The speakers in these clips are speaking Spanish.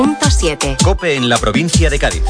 7. COPE en la provincia de Cádiz.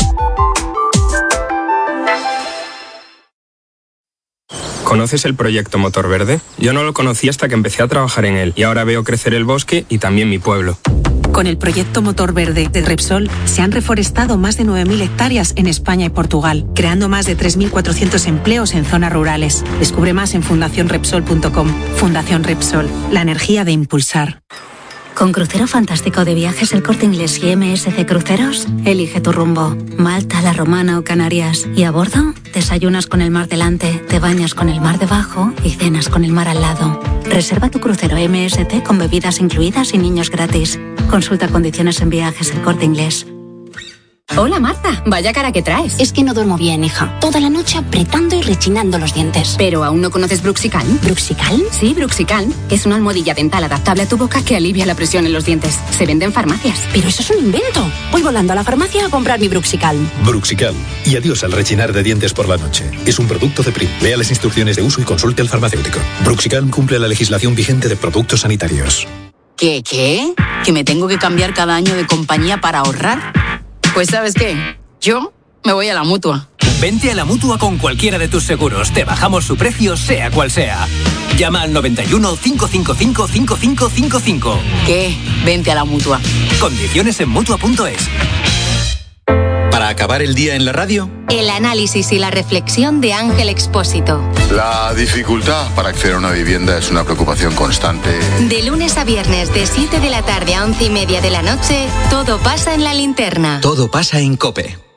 ¿Conoces el proyecto Motor Verde? Yo no lo conocí hasta que empecé a trabajar en él y ahora veo crecer el bosque y también mi pueblo. Con el proyecto Motor Verde de Repsol se han reforestado más de 9.000 hectáreas en España y Portugal, creando más de 3.400 empleos en zonas rurales. Descubre más en fundacionrepsol.com. Fundación Repsol, la energía de impulsar. Con Crucero Fantástico de Viajes El Corte Inglés y MSC Cruceros, elige tu rumbo. Malta, La Romana o Canarias. Y a bordo, desayunas con el mar delante, te bañas con el mar debajo y cenas con el mar al lado. Reserva tu crucero MSC con bebidas incluidas y niños gratis. Consulta condiciones en Viajes El Corte Inglés. Hola Marta, vaya cara que traes. Es que no duermo bien, hija. Toda la noche apretando y rechinando los dientes. ¿Pero aún no conoces Bruxicalm? ¿Bruxicalm? Sí, Bruxicalm. Es una almohadilla dental adaptable a tu boca que alivia la presión en los dientes. Se vende en farmacias. Pero eso es un invento. Voy volando a la farmacia a comprar mi Bruxicalm. Bruxicalm. Y adiós al rechinar de dientes por la noche. Es un producto de Prim. Lea las instrucciones de uso y consulte al farmacéutico. Bruxicalm cumple la legislación vigente de productos sanitarios. ¿Qué? ¿Que me tengo que cambiar cada año de compañía para ahorrar? Pues ¿sabes qué? Yo me voy a la Mutua. Vente a la Mutua con cualquiera de tus seguros. Te bajamos su precio, sea cual sea. Llama al 91 555 5555. ¿Qué? Vente a la Mutua. Condiciones en Mutua.es. Para acabar el día en la radio, El análisis y la reflexión de Ángel Expósito. La dificultad para acceder a una vivienda es una preocupación constante. De lunes a viernes, de 7 de la tarde a 11:30 de la noche, todo pasa en La Linterna. todo pasa en COPE.